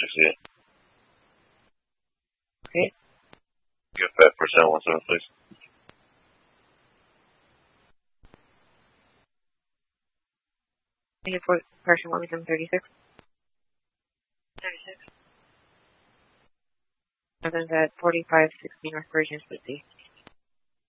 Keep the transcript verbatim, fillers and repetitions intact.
sixty-eight. Okay. Get five percent one seven, please. Thank you for person one seven thirty-six. thirty-six. And then that forty-five sixty North Persian Split C.